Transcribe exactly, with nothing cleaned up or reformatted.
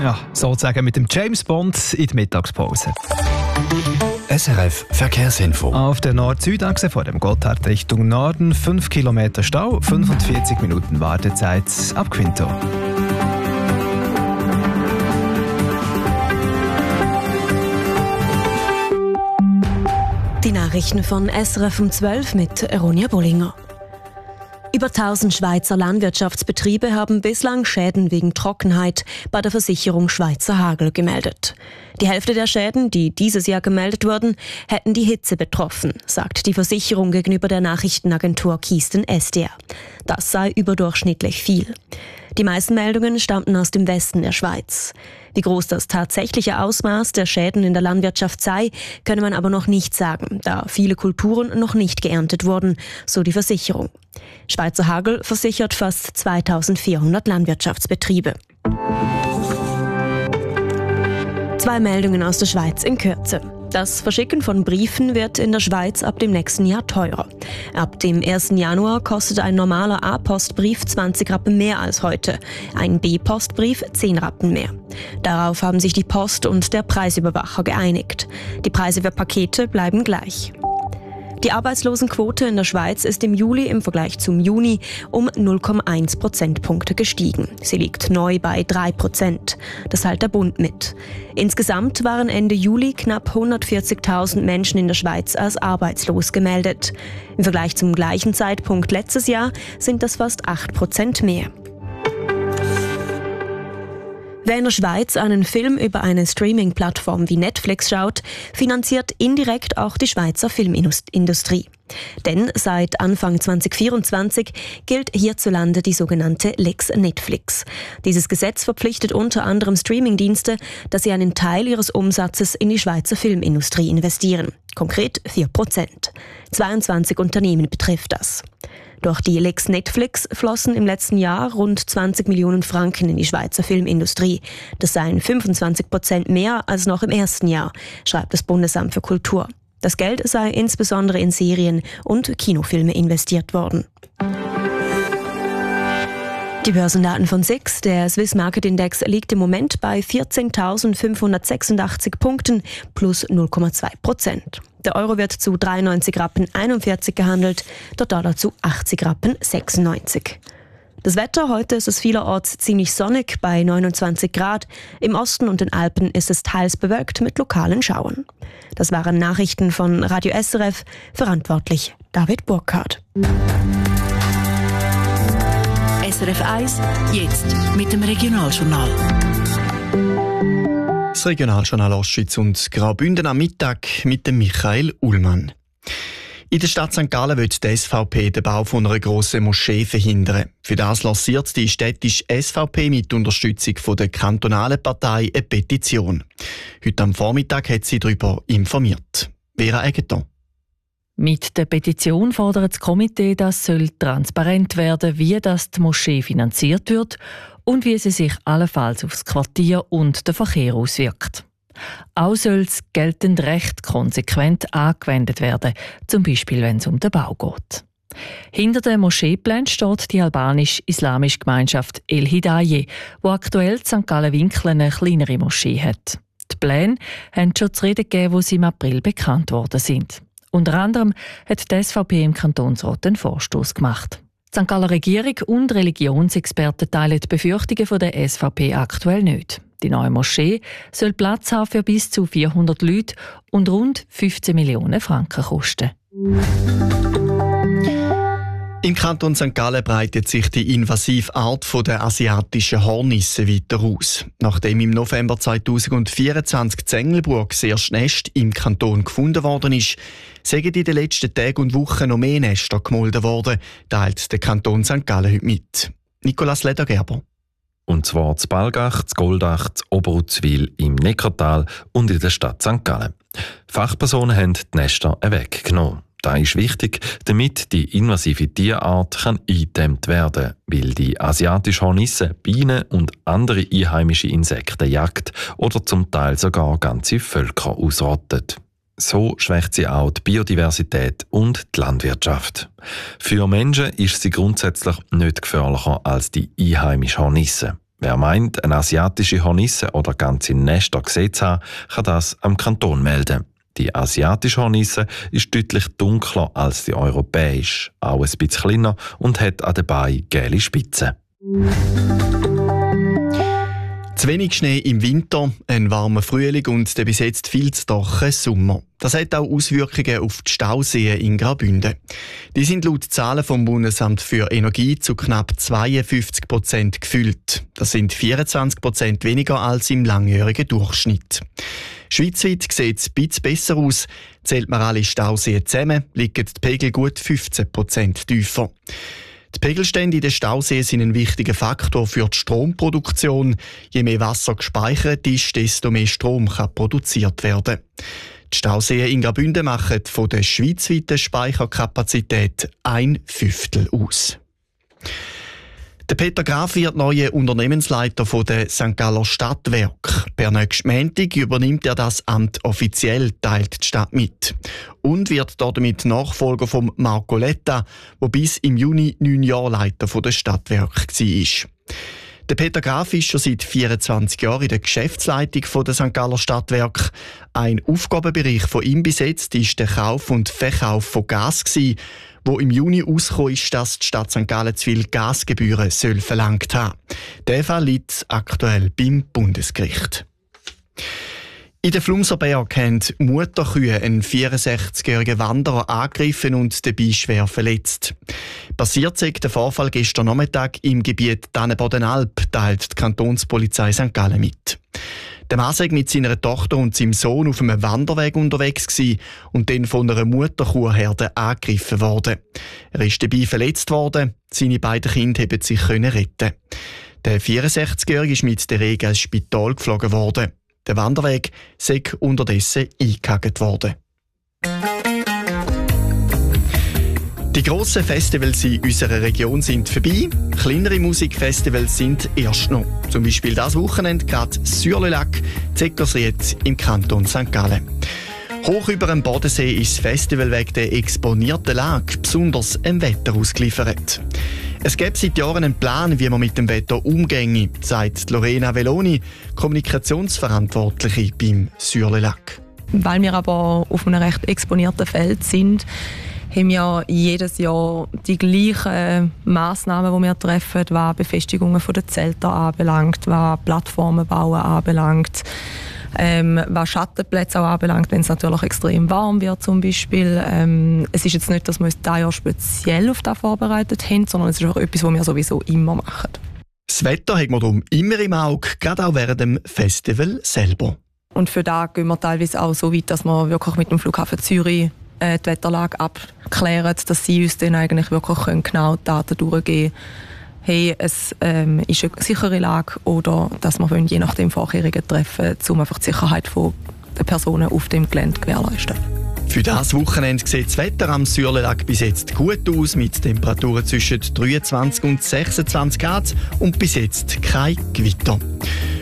ja, sozusagen mit dem James Bond in die Mittagspause. S R F Verkehrsinfo. Auf der Nord-Süd-Achse vor dem Gotthard Richtung Norden fünf Kilometer Stau, fünfundvierzig Minuten Wartezeit ab Quinto. Die Nachrichten von S R F um zwölf mit Ronja Bollinger. Über tausend Schweizer Landwirtschaftsbetriebe haben bislang Schäden wegen Trockenheit bei der Versicherung Schweizer Hagel gemeldet. Die Hälfte der Schäden, die dieses Jahr gemeldet wurden, hätten die Hitze betroffen, sagt die Versicherung gegenüber der Nachrichtenagentur Kisten S D R. Das sei überdurchschnittlich viel. Die meisten Meldungen stammten aus dem Westen der Schweiz. Wie groß das tatsächliche Ausmaß der Schäden in der Landwirtschaft sei, könne man aber noch nicht sagen, da viele Kulturen noch nicht geerntet wurden, so die Versicherung. Schweizer Hagel versichert fast zweitausendvierhundert Landwirtschaftsbetriebe. Zwei Meldungen aus der Schweiz in Kürze. Das Verschicken von Briefen wird in der Schweiz ab dem nächsten Jahr teurer. Ab dem ersten Januar kostet ein normaler A-Postbrief zwanzig Rappen mehr als heute, ein B-Postbrief zehn Rappen mehr. Darauf haben sich die Post und der Preisüberwacher geeinigt. Die Preise für Pakete bleiben gleich. Die Arbeitslosenquote in der Schweiz ist im Juli im Vergleich zum Juni um null Komma eins Prozentpunkte gestiegen. Sie liegt neu bei drei Prozent. Das teilt der Bund mit. Insgesamt waren Ende Juli knapp hundertvierzigtausend Menschen in der Schweiz als arbeitslos gemeldet. Im Vergleich zum gleichen Zeitpunkt letztes Jahr sind das fast acht Prozent mehr. Wer in der Schweiz einen Film über eine Streaming-Plattform wie Netflix schaut, finanziert indirekt auch die Schweizer Filmindustrie. Denn seit Anfang zwanzig vierundzwanzig gilt hierzulande die sogenannte Lex Netflix. Dieses Gesetz verpflichtet unter anderem Streamingdienste, dass sie einen Teil ihres Umsatzes in die Schweizer Filmindustrie investieren. Konkret vier Prozent. zweiundzwanzig Unternehmen betrifft das. Durch die Lex Netflix flossen im letzten Jahr rund zwanzig Millionen Franken in die Schweizer Filmindustrie. Das seien fünfundzwanzig Prozent mehr als noch im ersten Jahr, schreibt das Bundesamt für Kultur. Das Geld sei insbesondere in Serien und Kinofilme investiert worden. Die Börsendaten von S I X, der Swiss Market Index, liegt im Moment bei vierzehntausendfünfhundertsechsundachtzig Punkten plus null Komma zwei Prozent. Der Euro wird zu dreiundneunzig Rappen einundvierzig gehandelt, der Dollar zu achtzig Rappen sechsundneunzig. Das Wetter, heute ist es vielerorts ziemlich sonnig bei neunundzwanzig Grad. Im Osten und den Alpen ist es teils bewölkt mit lokalen Schauern. Das waren Nachrichten von Radio S R F, verantwortlich David Burkhardt. S R F eins, jetzt mit dem Regionaljournal. Das Regionaljournal Ostschweiz und Graubünden am Mittag mit dem Michael Ullmann. In der Stadt Sankt Gallen will die S V P den Bau von einer grossen Moschee verhindern. Für das lanciert die städtische S V P mit Unterstützung von der kantonalen Partei eine Petition. Heute am Vormittag hat sie darüber informiert. Vera Egeton. Mit der Petition fordert das Komitee, dass soll transparent werden, wie das die Moschee finanziert wird und wie sie sich allenfalls aufs Quartier und den Verkehr auswirkt. Auch soll das geltende Recht konsequent angewendet werden, zum Beispiel wenn es um den Bau geht. Hinter den Moscheeplänen steht die albanisch-islamische Gemeinschaft El Hidaye, die aktuell in Sankt Gallen-Winkel eine kleinere Moschee hat. Die Pläne haben schon zu reden gegeben, wo sie im April bekannt worden sind. Unter anderem hat die S V P im Kantonsrat einen Vorstoß gemacht. Die Sankt Galler Regierung und Religionsexperten teilen die Befürchtungen der S V P aktuell nicht. Die neue Moschee soll Platz haben für bis zu vierhundert Leute und rund fünfzehn Millionen Franken kosten. Im Kanton Sankt Gallen breitet sich die invasive Art der asiatischen Hornisse weiter aus. Nachdem im November zweitausendvierundzwanzig in Engelburg das erste Nest im Kanton gefunden worden ist, sind in den letzten Tagen und Wochen noch mehr Nester gemolden worden, teilt der Kanton Sankt Gallen heute mit. Nicolas Ledergerber. Und zwar zu Balgach, zu Goldach, zu Oberutzwil, im Neckartal und in der Stadt Sankt Gallen. Fachpersonen haben die Nester weggenommen. Das ist wichtig, damit die invasive Tierart kann eingedämmt werden kann, weil die asiatische Hornisse Bienen und andere einheimische Insekten jagt oder zum Teil sogar ganze Völker ausrottet. So schwächt sie auch die Biodiversität und die Landwirtschaft. Für Menschen ist sie grundsätzlich nicht gefährlicher als die einheimische Hornisse. Wer meint, eine asiatische Hornisse oder ganze Nester gesehen zu haben, kann das am Kanton melden. Die asiatische Hornisse ist deutlich dunkler als die europäische, auch ein bisschen kleiner und hat an den Beinen gelbe Spitzen. Zu wenig Schnee im Winter, ein warmer Frühling und der bis jetzt viel zu trockene Sommer. Das hat auch Auswirkungen auf die Stauseen in Graubünden. Die sind laut Zahlen vom Bundesamt für Energie zu knapp zweiundfünfzig Prozent gefüllt. Das sind vierundzwanzig Prozent weniger als im langjährigen Durchschnitt. Schweizweit sieht es ein bisschen besser aus. Zählt man alle Stauseen zusammen, liegen die Pegel gut fünfzehn Prozent tiefer. Die Pegelstände in den Stauseen sind ein wichtiger Faktor für die Stromproduktion. Je mehr Wasser gespeichert ist, desto mehr Strom kann produziert werden. Die Stauseen in Graubünden machen von der schweizweiten Speicherkapazität ein Fünftel aus. Der Peter Graf wird neuer Unternehmensleiter von der Sankt Galler Stadtwerke. Per nächsten Montag übernimmt er das Amt offiziell, teilt die Stadt mit. Und wird damit Nachfolger von Marco Letta, der bis im Juni neun Jahre Leiter von der Stadtwerke war. Der Peter Graf ist schon seit vierundzwanzig Jahren in der Geschäftsleitung von der Sankt Galler Stadtwerke. Ein Aufgabenbereich von ihm bis jetzt war der Kauf und Verkauf von Gas, wo im Juni ausgekommen ist, dass die Stadt Sankt Gallen zu viele Gasgebühren soll verlangt haben. Der Fall liegt aktuell beim Bundesgericht. In den Flumserberg haben Mutterkühe einen vierundsechzigjährigen Wanderer angegriffen und dabei schwer verletzt. Passiert ist der Vorfall gestern Nachmittag im Gebiet Dannenboden-Alp, teilt die Kantonspolizei Sankt Gallen mit. Der Mann sei mit seiner Tochter und seinem Sohn auf einem Wanderweg unterwegs gewesen und dann von einer Mutterkuhherde angegriffen worden. Er ist dabei verletzt worden. Seine beiden Kinder haben sich retten. Der vierundsechzigjährige ist mit der Rege ins Spital geflogen worden. Der Wanderweg sei unterdessen eingehakt worden. Die grossen Festivals in unserer Region sind vorbei. Kleinere Musikfestivals sind erst noch. Zum Beispiel das Wochenende gerade Sürlelac, Zeckersried im Kanton Sankt Gallen. Hoch über dem Bodensee ist das Festival wegen der exponierten Lage besonders dem Wetter ausgeliefert. Es gäbe seit Jahren einen Plan, wie man mit dem Wetter umginge, sagt Lorena Veloni, Kommunikationsverantwortliche beim Sürlelac. Weil wir aber auf einem recht exponierten Feld sind, haben wir jedes Jahr die gleichen Massnahmen, die wir treffen, was Befestigungen der Zelte anbelangt, was Plattformen bauen anbelangt, ähm, was Schattenplätze auch anbelangt, wenn es natürlich extrem warm wird zum Beispiel. Ähm, es ist jetzt nicht, dass wir uns dieses Jahr speziell auf das vorbereitet haben, sondern es ist auch etwas, was wir sowieso immer machen. Das Wetter hat man darum immer im Auge, gerade auch während dem Festival selber. Und für das gehen wir teilweise auch so weit, dass wir wirklich mit dem Flughafen Zürich die Wetterlage abklären, dass sie uns dann eigentlich wirklich genau die Daten durchgeben können. Hey, es ähm, ist eine sichere Lage oder dass wir je nachdem Vorkehrungen treffen, um einfach die Sicherheit der Personen auf dem Gelände zu gewährleisten. Für das Wochenende sieht das Wetter am Sürlelac bis jetzt gut aus, mit Temperaturen zwischen dreiundzwanzig und sechsundzwanzig Grad und bis jetzt kein Gewitter.